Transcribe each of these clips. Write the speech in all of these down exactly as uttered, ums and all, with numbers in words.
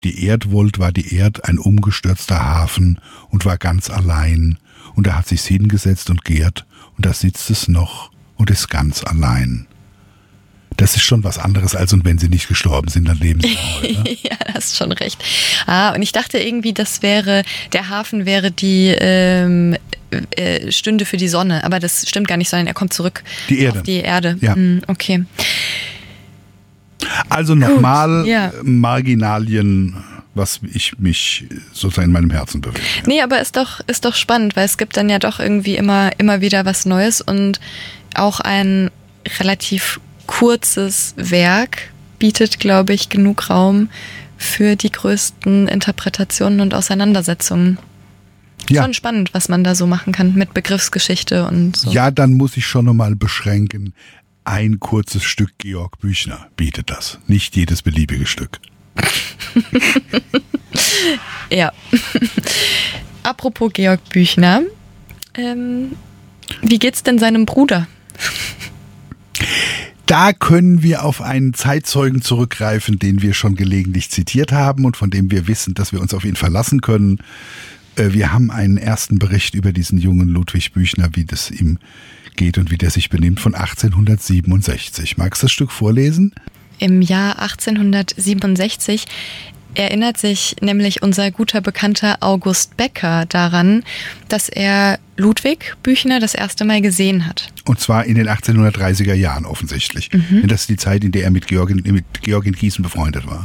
Die Erdwold war die Erd, ein umgestürzter Hafen und war ganz allein. Und da hat sich's hingesetzt und gärt und da sitzt es noch und ist ganz allein. Das ist schon was anderes, als und wenn sie nicht gestorben sind, dann leben sie noch. Ne? Ja, da hast schon recht. Ah, und ich dachte irgendwie, das wäre, der Hafen wäre die ähm, äh, Stünde für die Sonne, aber das stimmt gar nicht, sondern er kommt zurück die Erde. auf die Erde. Ja. Hm, okay. Also nochmal ja. Marginalien, was ich mich sozusagen in meinem Herzen bewege. Nee, aber ist doch, ist doch spannend, weil es gibt dann ja doch irgendwie immer, immer wieder was Neues und auch ein relativ kurzes Werk bietet, glaube ich, genug Raum für die größten Interpretationen und Auseinandersetzungen. Ja. Schon spannend, was man da so machen kann mit Begriffsgeschichte und so. Ja, dann muss ich schon nochmal beschränken. Ein kurzes Stück Georg Büchner bietet das. Nicht jedes beliebige Stück. Ja. Apropos Georg Büchner. Ähm, wie geht's denn seinem Bruder? Da können wir auf einen Zeitzeugen zurückgreifen, den wir schon gelegentlich zitiert haben und von dem wir wissen, dass wir uns auf ihn verlassen können. Wir haben einen ersten Bericht über diesen jungen Ludwig Büchner, wie das ihm geht und wie der sich benimmt, von achtzehnhundertsiebenundsechzig. Magst du das Stück vorlesen? Im Jahr achtzehnhundertsiebenundsechzig erinnert sich nämlich unser guter Bekannter August Becker daran, dass er Ludwig Büchner das erste Mal gesehen hat. Und zwar in den achtzehnhundertdreißiger Jahren offensichtlich. Mhm. Das ist die Zeit, in der er mit Georg in, mit Georg in Gießen befreundet war.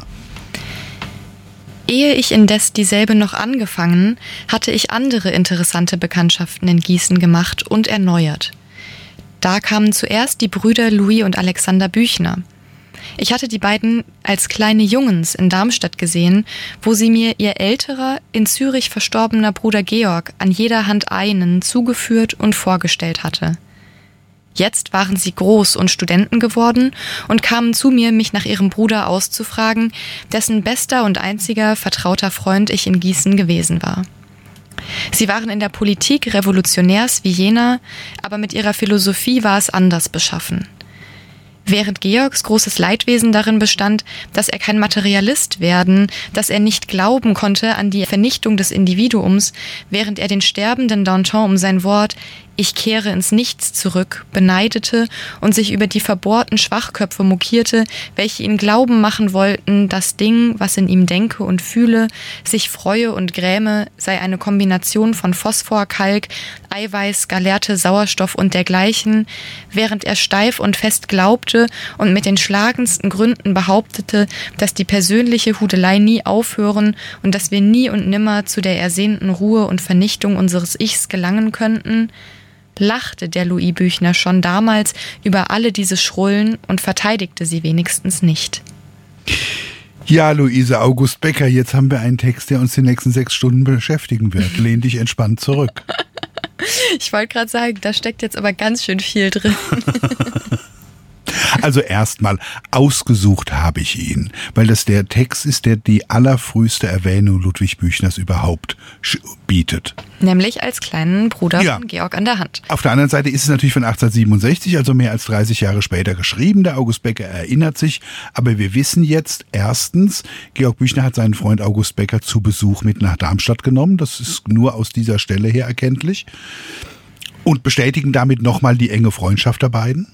Ehe ich indes dieselbe noch angefangen, hatte ich andere interessante Bekanntschaften in Gießen gemacht und erneuert. Da kamen zuerst die Brüder Louis und Alexander Büchner. Ich hatte die beiden als kleine Jungens in Darmstadt gesehen, wo sie mir ihr älterer, in Zürich verstorbener Bruder Georg an jeder Hand einen zugeführt und vorgestellt hatte. Jetzt waren sie groß und Studenten geworden und kamen zu mir, mich nach ihrem Bruder auszufragen, dessen bester und einziger vertrauter Freund ich in Gießen gewesen war. Sie waren in der Politik Revolutionärs wie jener, aber mit ihrer Philosophie war es anders beschaffen. Während Georgs großes Leidwesen darin bestand, dass er kein Materialist werden, dass er nicht glauben konnte an die Vernichtung des Individuums, während er den sterbenden Danton um sein Wort »Ich kehre ins Nichts zurück« beneidete und sich über die verbohrten Schwachköpfe mokierte, welche ihn glauben machen wollten, das Ding, was in ihm denke und fühle, sich freue und gräme, sei eine Kombination von Phosphor, Kalk, Eiweiß, Gallerte, Sauerstoff und dergleichen, während er steif und fest glaubte und mit den schlagendsten Gründen behauptete, dass die persönliche Hudelei nie aufhören und dass wir nie und nimmer zu der ersehnten Ruhe und Vernichtung unseres Ichs gelangen könnten, lachte der Louis Büchner schon damals über alle diese Schrullen und verteidigte sie wenigstens nicht. Ja, Luise, August Becker, jetzt haben wir einen Text, der uns die nächsten sechs Stunden beschäftigen wird. Lehn dich entspannt zurück. Ich wollte gerade sagen, da steckt jetzt aber ganz schön viel drin. Also erstmal, ausgesucht habe ich ihn, weil das der Text ist, der die allerfrüheste Erwähnung Ludwig Büchners überhaupt bietet. Nämlich als kleinen Bruder ja. von Georg an der Hand. Auf der anderen Seite ist es natürlich von achtzehnhundertsiebenundsechzig, also mehr als dreißig Jahre später geschrieben. Der August Becker erinnert sich, aber wir wissen jetzt erstens, Georg Büchner hat seinen Freund August Becker zu Besuch mit nach Darmstadt genommen. Das ist nur aus dieser Stelle her erkenntlich. Und bestätigen damit nochmal die enge Freundschaft der beiden.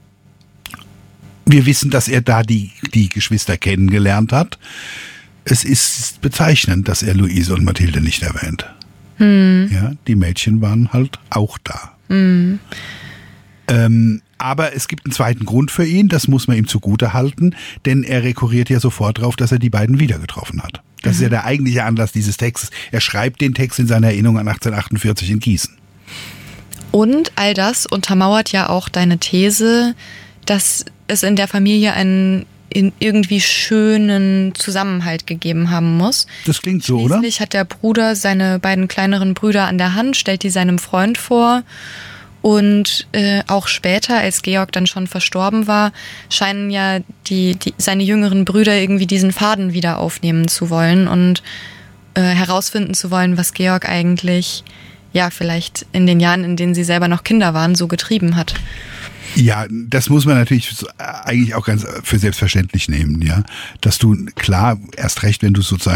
Wir wissen, dass er da die, die Geschwister kennengelernt hat. Es ist bezeichnend, dass er Luise und Mathilde nicht erwähnt. Hm. Ja, die Mädchen waren halt auch da. Hm. Ähm, aber es gibt einen zweiten Grund für ihn, das muss man ihm zugute halten, denn er rekurriert ja sofort darauf, dass er die beiden wieder getroffen hat. Das mhm. ist ja der eigentliche Anlass dieses Textes. Er schreibt den Text in seiner Erinnerung an achtzehnhundertachtundvierzig in Gießen. Und all das untermauert ja auch deine These, dass es in der Familie einen in irgendwie schönen Zusammenhalt gegeben haben muss. Das klingt so, oder? Schließlich hat der Bruder seine beiden kleineren Brüder an der Hand, stellt die seinem Freund vor. Und äh, auch später, als Georg dann schon verstorben war, scheinen ja die, die, seine jüngeren Brüder irgendwie diesen Faden wieder aufnehmen zu wollen und äh, herausfinden zu wollen, was Georg eigentlich, ja, vielleicht in den Jahren, in denen sie selber noch Kinder waren, so getrieben hat. Ja, das muss man natürlich eigentlich auch ganz für selbstverständlich nehmen, ja. Dass du, klar, erst recht, wenn du sozusagen